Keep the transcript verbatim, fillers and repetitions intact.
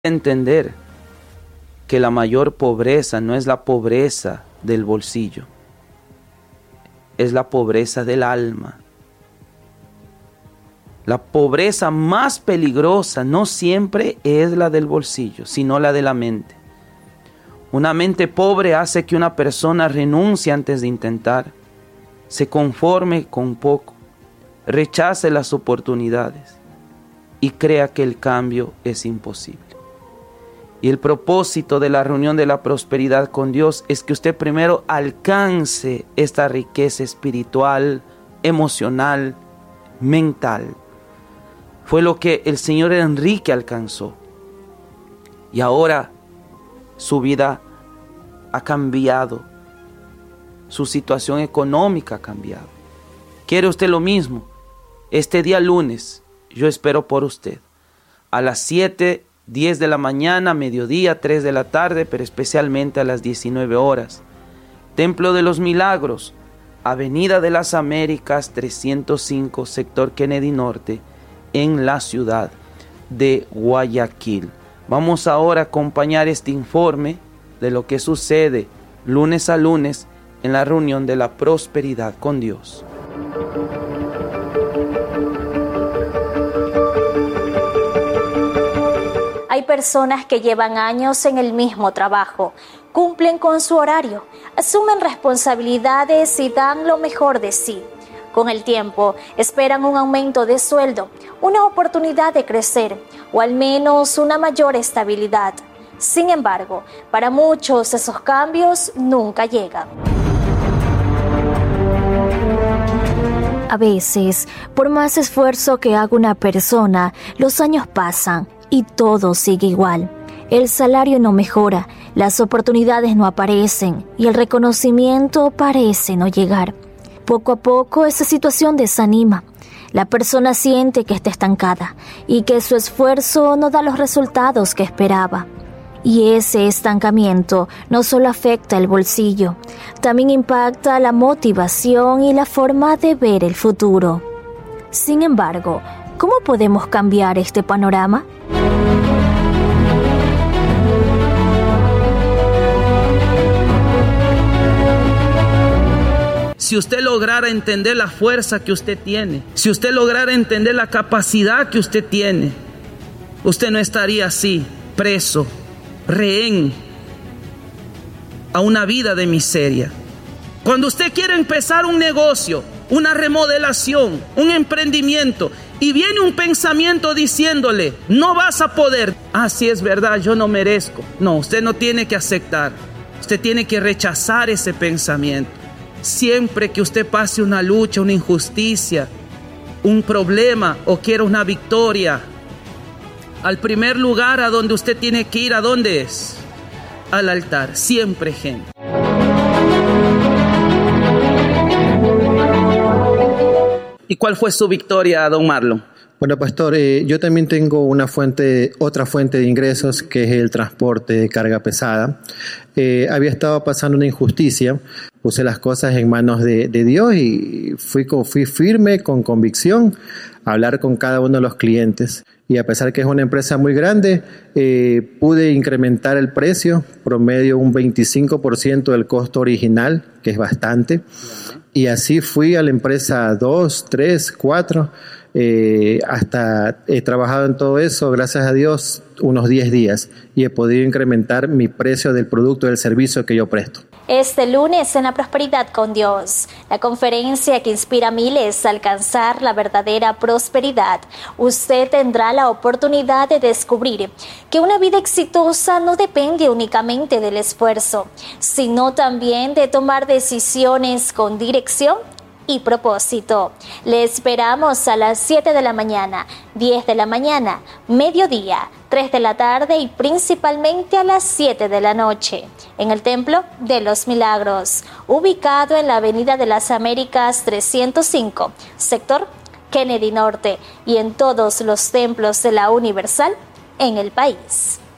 entender que la mayor pobreza no es la pobreza del bolsillo, es la pobreza del alma. La pobreza más peligrosa no siempre es la del bolsillo, sino la de la mente. Una mente pobre hace que una persona renuncie antes de intentar, se conforme con poco, rechace las oportunidades y crea que el cambio es imposible. Y el propósito de la reunión de la prosperidad con Dios es que usted primero alcance esta riqueza espiritual, emocional, mental. Fue lo que el señor Enrique alcanzó. Y ahora su vida ha cambiado. Su situación económica ha cambiado. ¿Quiere usted lo mismo? Este día lunes yo espero por usted. A las siete, diez de la mañana, mediodía, tres de la tarde, pero especialmente a las diecinueve horas. Templo de los Milagros, Avenida de las Américas, trescientos cinco, sector Kennedy Norte, en la ciudad de Guayaquil. Vamos ahora a acompañar este informe de lo que sucede lunes a lunes en la reunión de la prosperidad con Dios. Hay personas que llevan años en el mismo trabajo, cumplen con su horario, asumen responsabilidades y dan lo mejor de sí. Con el tiempo, esperan un aumento de sueldo, una oportunidad de crecer o al menos una mayor estabilidad. Sin embargo, para muchos esos cambios nunca llegan. A veces, por más esfuerzo que haga una persona, los años pasan y todo sigue igual. El salario no mejora, las oportunidades no aparecen y el reconocimiento parece no llegar. Poco a poco esa situación desanima. La persona siente que está estancada y que su esfuerzo no da los resultados que esperaba. Y ese estancamiento no solo afecta el bolsillo, también impacta la motivación y la forma de ver el futuro. Sin embargo, ¿cómo podemos cambiar este panorama? Si usted lograra entender la fuerza que usted tiene, si usted lograra entender la capacidad que usted tiene, usted no estaría así, preso, rehén a una vida de miseria. Cuando usted quiere empezar un negocio, una remodelación, un emprendimiento, y viene un pensamiento diciéndole, no vas a poder. Ah, sí, es verdad, yo no merezco. No, usted no tiene que aceptar. Usted tiene que rechazar ese pensamiento. Siempre que usted pase una lucha, una injusticia, un problema o quiera una victoria, al primer lugar a donde usted tiene que ir, ¿a dónde es? Al altar, siempre, gente. ¿Y cuál fue su victoria, don Marlon? Bueno, pastor, eh, yo también tengo una fuente, otra fuente de ingresos, que es el transporte de carga pesada. Eh, había estado pasando una injusticia, puse las cosas en manos de, de Dios y fui, fui firme, con convicción, a hablar con cada uno de los clientes. Y a pesar que es una empresa muy grande, eh, pude incrementar el precio, promedio un veinticinco por ciento del costo original, que es bastante. Y así fui a la empresa dos, tres, cuatro, eh, hasta he trabajado en todo eso, gracias a Dios, unos diez días. Y he podido incrementar mi precio del producto, del servicio que yo presto. Este lunes en la Prosperidad con Dios, la conferencia que inspira a miles a alcanzar la verdadera prosperidad, usted tendrá la oportunidad de descubrir que una vida exitosa no depende únicamente del esfuerzo, sino también de tomar decisiones con dirección y propósito. Le esperamos a las siete de la mañana, diez de la mañana, mediodía, tres de la tarde y principalmente a las siete de la noche en el Templo de los Milagros, ubicado en la Avenida de las Américas trescientos cinco, sector Kennedy Norte, y en todos los templos de la Universal en el país.